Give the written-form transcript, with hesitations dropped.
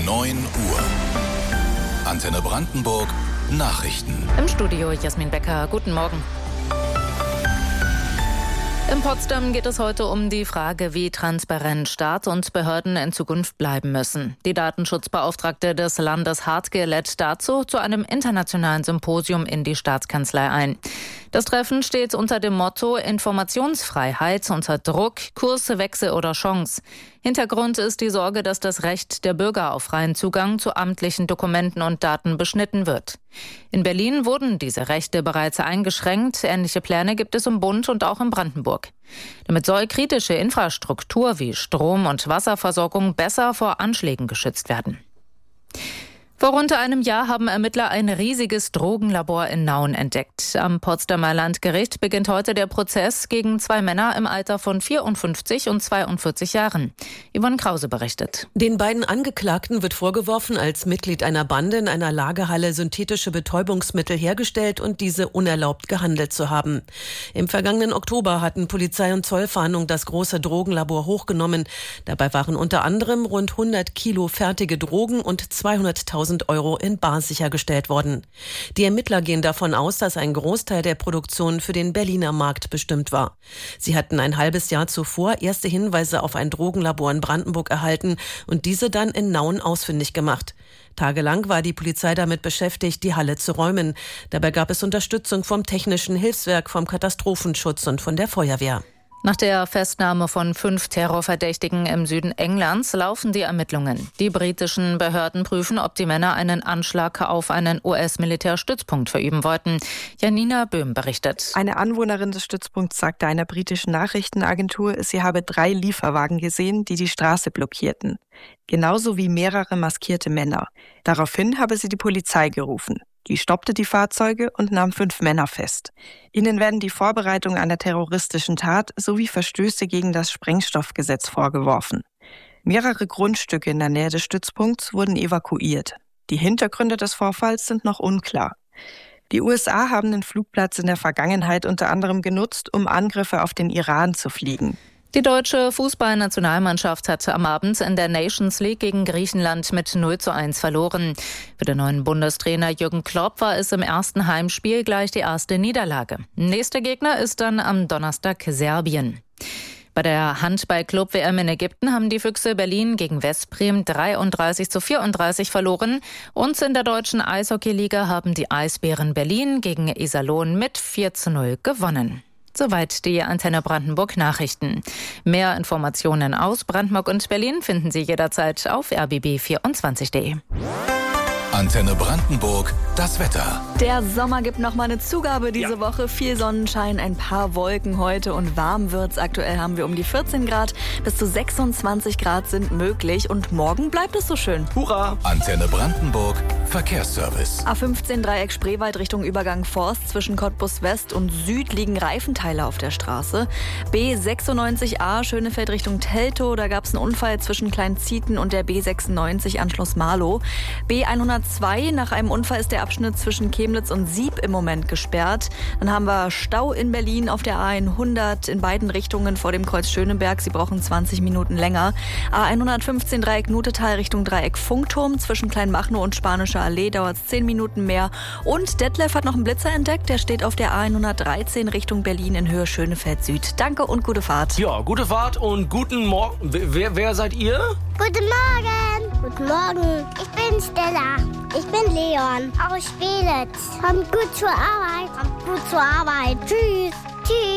9 Uhr. Antenne Brandenburg Nachrichten. Im Studio Jasmin Becker. Guten Morgen. In Potsdam geht es heute um die Frage, wie transparent Staat und Behörden in Zukunft bleiben müssen. Die Datenschutzbeauftragte des Landes Hartge lädt dazu zu einem internationalen Symposium in die Staatskanzlei ein. Das Treffen steht unter dem Motto Informationsfreiheit unter Druck, Kurswechsel oder Chance. Hintergrund ist die Sorge, dass das Recht der Bürger auf freien Zugang zu amtlichen Dokumenten und Daten beschnitten wird. In Berlin wurden diese Rechte bereits eingeschränkt. Ähnliche Pläne gibt es im Bund und auch in Brandenburg. Damit soll kritische Infrastruktur wie Strom- und Wasserversorgung besser vor Anschlägen geschützt werden. Vor rund einem Jahr haben Ermittler ein riesiges Drogenlabor in Nauen entdeckt. Am Potsdamer Landgericht beginnt heute der Prozess gegen 2 Männer im Alter von 54 und 42 Jahren. Yvonne Krause berichtet. Den beiden Angeklagten wird vorgeworfen, als Mitglied einer Bande in einer Lagerhalle synthetische Betäubungsmittel hergestellt und diese unerlaubt gehandelt zu haben. Im vergangenen Oktober hatten Polizei und Zollfahndung das große Drogenlabor hochgenommen. Dabei waren unter anderem rund 100 Kilo fertige Drogen und 200.000 Euro in bar sichergestellt worden. Die Ermittler gehen davon aus, dass ein Großteil der Produktion für den Berliner Markt bestimmt war. Sie hatten ein halbes Jahr zuvor erste Hinweise auf ein Drogenlabor in Brandenburg erhalten und diese dann in Nauen ausfindig gemacht. Tagelang war die Polizei damit beschäftigt, die Halle zu räumen. Dabei gab es Unterstützung vom Technischen Hilfswerk, vom Katastrophenschutz und von der Feuerwehr. Nach der Festnahme von 5 Terrorverdächtigen im Süden Englands laufen die Ermittlungen. Die britischen Behörden prüfen, ob die Männer einen Anschlag auf einen US-Militärstützpunkt verüben wollten. Janina Böhm berichtet. Eine Anwohnerin des Stützpunkts sagte einer britischen Nachrichtenagentur, sie habe 3 Lieferwagen gesehen, die die Straße blockierten. Genauso wie mehrere maskierte Männer. Daraufhin habe sie die Polizei gerufen. Die stoppte die Fahrzeuge und nahm 5 Männer fest. Ihnen werden die Vorbereitung einer terroristischen Tat sowie Verstöße gegen das Sprengstoffgesetz vorgeworfen. Mehrere Grundstücke in der Nähe des Stützpunkts wurden evakuiert. Die Hintergründe des Vorfalls sind noch unklar. Die USA haben den Flugplatz in der Vergangenheit unter anderem genutzt, um Angriffe auf den Iran zu fliegen. Die deutsche Fußballnationalmannschaft hatte am Abend in der Nations League gegen Griechenland mit 0:1 verloren. Für den neuen Bundestrainer Jürgen Klopp war es im ersten Heimspiel gleich die erste Niederlage. Nächster Gegner ist dann am Donnerstag Serbien. Bei der Handball-Club-WM in Ägypten haben die Füchse Berlin gegen Westbrem 33:34 verloren. Und in der deutschen Eishockeyliga haben die Eisbären Berlin gegen Iserlohn mit 4:0 gewonnen. Soweit die Antenne Brandenburg Nachrichten. Mehr Informationen aus Brandenburg und Berlin finden Sie jederzeit auf rbb24.de. Antenne Brandenburg, das Wetter. Der Sommer gibt noch mal eine Zugabe diese Woche. Viel Sonnenschein, ein paar Wolken heute und warm wird's. Aktuell haben wir um die 14 Grad. Bis zu 26 Grad sind möglich und morgen bleibt es so schön. Hurra! Antenne Brandenburg, Verkehrsservice. A15 Dreieck Spreewald Richtung Übergang Forst. Zwischen Cottbus West und Süd liegen Reifenteile auf der Straße. B96A Schönefeld Richtung Teltow. Da gab es einen Unfall zwischen Kleinzieten und der B96 Anschluss Marlow. B102 nach einem Unfall ist der Abschnitt zwischen Chemnitz und Sieb im Moment gesperrt. Dann haben wir Stau in Berlin auf der A100 in beiden Richtungen vor dem Kreuz Schöneberg. Sie brauchen 20 Minuten länger. A115 Dreieck Nutetal Richtung Dreieck Funkturm. Zwischen Kleinmachnow und Spanische Allee dauert es 10 Minuten mehr. Und Detlef hat noch einen Blitzer entdeckt. Der steht auf der A113 Richtung Berlin in Höhe Schönefeld Süd. Danke und gute Fahrt. Ja, gute Fahrt und guten Morgen. Wer seid ihr? Guten Morgen. Guten Morgen. Ich bin Stella. Ich bin Leon. Aus Spelitz. Kommt gut zur Arbeit. Kommt gut zur Arbeit. Tschüss. Tschüss.